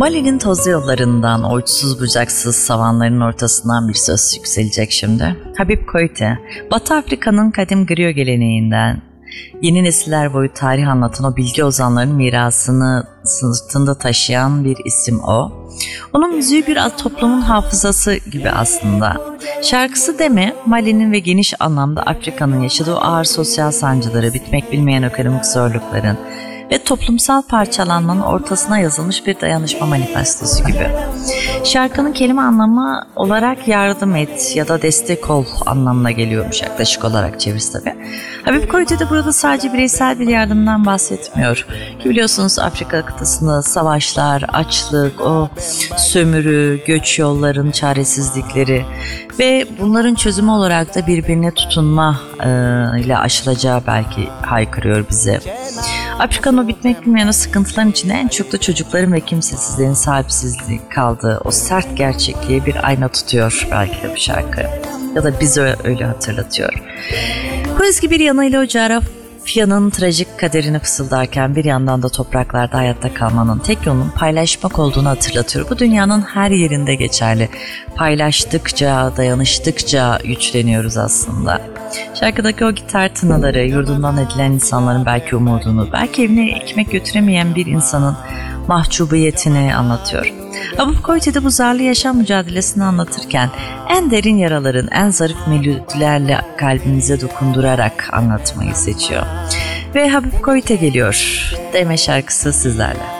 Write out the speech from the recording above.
Mali'nin tozlu yollarından, o uçsuz bucaksız savanların ortasından bir söz yükselecek şimdi. Habib Koite, Batı Afrika'nın kadim griyo geleneğinden, yeni nesiller boyu tarih anlatan o bilgi ozanlarının mirasını sırtında taşıyan bir isim o. Onun müziği bir toplumun hafızası gibi aslında. Şarkısı deme, Mali'nin ve geniş anlamda Afrika'nın yaşadığı ağır sosyal sancıları, bitmek bilmeyen ekonomik zorlukların ve toplumsal parçalanmanın ortasına yazılmış bir dayanışma manifestosu gibi. Şarkının kelime anlamı olarak yardım et ya da destek ol anlamına geliyormuş, yaklaşık olarak çevirisi tabi. Habib Koite de burada sadece bireysel bir yardımdan bahsetmiyor. Ki biliyorsunuz Afrika kıtasında savaşlar, açlık, o sömürü, göç yolların çaresizlikleri ve bunların çözümü olarak da birbirine tutunma ile aşılacağı belki haykırıyor bize. Afrika'nın o bitmek bilmeyen o sıkıntıların içinde en çok da çocukların ve kimsesizlerin sahipsizliği kaldığı o sert gerçekliğe bir ayna tutuyor belki de bu şarkı. Ya da bizi öyle hatırlatıyor. Bu ezgi bir yanıyla o coğrafyanın trajik kaderini fısıldarken bir yandan da topraklarda hayatta kalmanın tek yolunun paylaşmak olduğunu hatırlatıyor. Bu dünyanın her yerinde geçerli. Paylaştıkça, dayanıştıkça güçleniyoruz aslında. Şarkıdaki o gitar tınıları, yurdundan edilen insanların belki umudunu, belki evine ekmek götüremeyen bir insanın mahcubiyetini anlatıyor. Habib Koite de bu zarlı yaşam mücadelesini anlatırken en derin yaraların en zarif melodilerle kalbimize dokundurarak anlatmayı seçiyor. Ve Habib Koite geliyor. Deme şarkısı sizlerle.